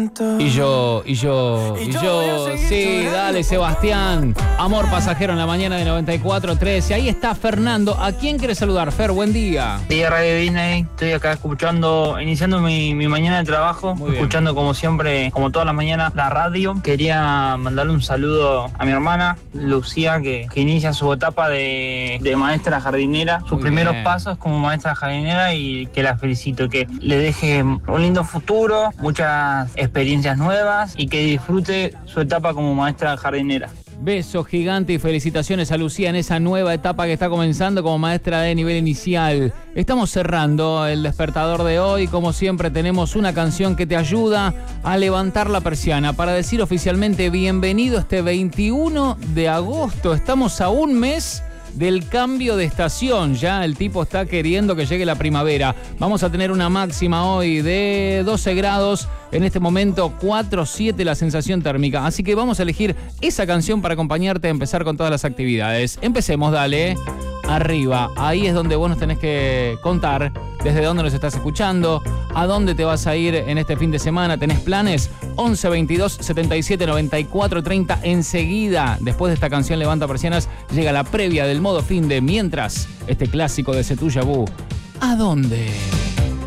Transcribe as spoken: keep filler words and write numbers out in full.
Y yo, y yo, y yo, sí, dale Sebastián. Amor pasajero en la mañana de noventa y cuatro tres. Y ahí está Fernando. ¿A quién quieres saludar, Fer? Buen día. Día Radio Disney, estoy acá escuchando, iniciando mi, mi mañana de trabajo, Muy bien. escuchando como siempre, como todas las mañanas, la radio. Quería mandarle un saludo a mi hermana, Lucía, que, que inicia su etapa de, de maestra jardinera, sus Muy primeros bien. pasos como maestra jardinera, y que la felicito, que le deje un lindo futuro, muchas experiencias nuevas y que disfrute su etapa como maestra jardinera. Beso gigante y felicitaciones a Lucía en esa nueva etapa que está comenzando como maestra de nivel inicial. Estamos cerrando el despertador de hoy. Como siempre tenemos una canción que te ayuda a levantar la persiana para decir oficialmente bienvenido este veintiuno de agosto. Estamos a un mes del cambio de estación. Ya el tipo está queriendo que llegue la primavera. Vamos a tener una máxima hoy de doce grados. En este momento cuatro siete la sensación térmica. Así que vamos a elegir esa canción para acompañarte a empezar con todas las actividades. Empecemos, dale. Arriba. Ahí es donde vos nos tenés que contar desde dónde nos estás escuchando, a dónde te vas a ir en este fin de semana. ¿Tenés planes? once veintidós setenta y siete noventa y cuatro treinta. Enseguida, después de esta canción Levanta Persianas, llega la previa del modo fin de Mientras, este clásico de Setúbal. ¿A dónde?